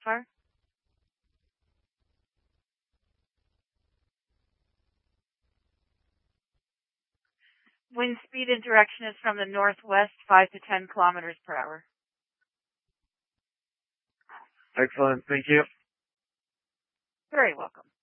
far? Wind speed and direction is from the northwest, 5 to 10 kilometers per hour. Excellent. Thank you. Very welcome.